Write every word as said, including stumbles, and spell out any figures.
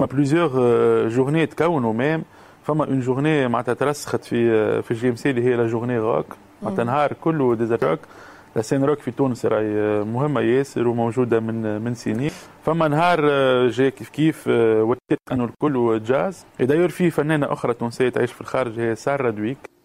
بليزيور جورني تكونوا ميم. فما اون جورني معناتها ترسخت في في الجي ام سي اللي هي لا جورني روك، معناتها نهار كله ديزر روك. لا سين روك في تونس راهي مهمه ياسر وموجوده من من سنين. فما نهار جاي كيف كيف وتيت انه الكل جاز. داير في فنانه اخرى تونسيه تعيش في الخارج هي ساره دويك،